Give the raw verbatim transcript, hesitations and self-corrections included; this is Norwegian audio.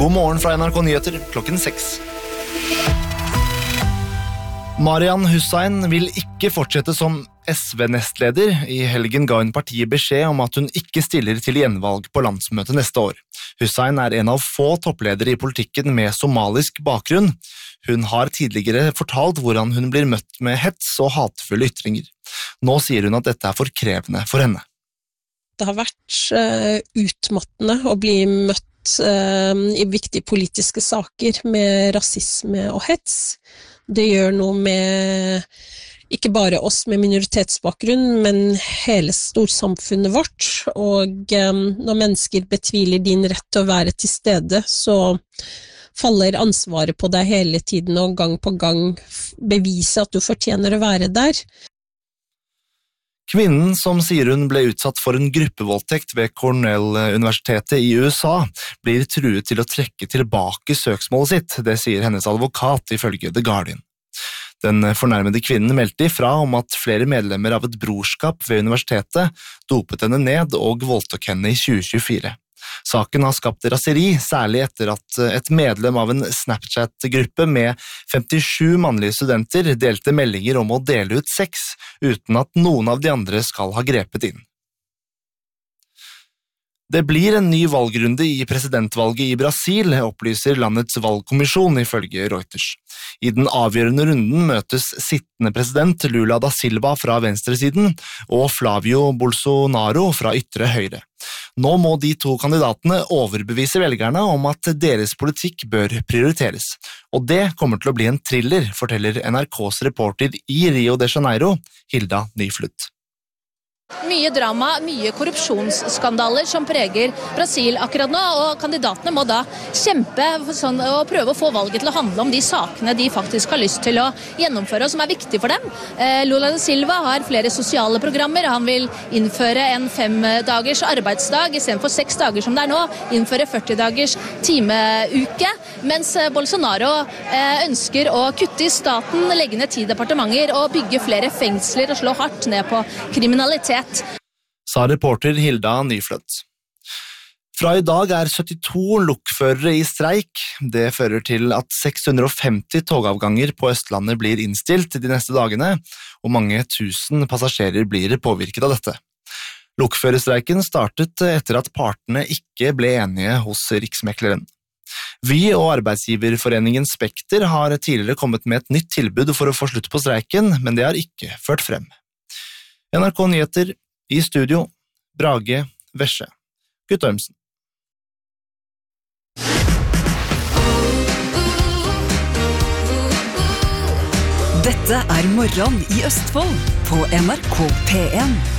God morgen fra N R K Nyheter klokken seks. Marian Hussein vil ikke fortsette som S V-nestleder. I helgen ga hun partiet beskjed om at hun ikke stiller til gjenvalg på landsmøtet neste år. Hussein er en av få toppledere i politikken med somalisk bakgrunn. Hun har tidligere fortalt hvordan hun blir møtt med hets og hatefulle ytringer. Nå sier hun at dette er for krevende for henne. Det har vært uh, utmattende å bli møtt uh, i viktige politiske saker med rasisme og hets. Det gjør noe med ikke bare oss med minoritetsbakgrunn, men hele storsamfunnet vårt. Og um, når mennesker betviler din rett til å være til stede, så faller ansvaret på deg hele tiden og gang på gang bevise at du fortjener å være der. Kvinnen som sier hun ble utsatt for en gruppevoldtekt ved Cornell-universitetet i U S A, blir truet til å trekke tilbake søksmålet sitt, det sier hennes advokat ifølge The Guardian. Den fornærmede kvinnen meldte ifra om at flere medlemmer av et brorskap ved universitetet dopet henne ned og voldtok henne i tjue tjuefire. Saken har skapt raseri, særlig etter at et medlem av en Snapchat-gruppe med femtisju mannlige studenter delte meldinger om å dele ut sex, uten at noen av de andre skal ha grepet inn. Det blir en ny valgrunde i presidentvalget i Brasil, opplyser landets valgkommisjon ifølge Reuters. I den avgjørende runden møtes sittende president Lula da Silva fra venstresiden og Flavio Bolsonaro fra ytre høyre. Nå må de to kandidatene overbevise velgerne om at deres politikk bør prioriteres. Og det kommer til å bli en thriller, forteller N R K's reporter i Rio de Janeiro, Hilda Nyflutt. Mye drama, mye korrupsjonsskandaler som preger Brasil akkurat nå, og kandidatene må da kjempe sånn, og prøve å få valget til å handle om de sakene de faktisk har lyst til å gjennomføre, og som er viktige for dem. Eh, Lula da Silva har flere sosiale programmer. Han vil innføre en femdagers arbeidsdag i stedet for seks dager som det er nå, innføre førti dagers timeuke, mens Bolsonaro eh, ønsker å kutte i staten, legge ned ti departementer og bygge flere fengsler og slå hardt ned på kriminalitet. Sa reporter Hilda Nyflutt. Fra i dag er syttito lokførere i streik. Det fører til at seks hundre og femti togavganger på Østlandet blir innstilt de neste dagene, og mange tusen passasjerer blir påvirket av dette. Lokførerstreiken startet etter at partene ikke ble enige hos Riksmekleren. Vy og arbeidsgiverforeningen Spekter har tidligere kommet med et nytt tilbud for å få slutt på streiken, men det har ikke ført frem. N R K Nyheter, i studio, Brage Vesje, Guttormsen. Dette er Morgen i Østfold på N R K P en.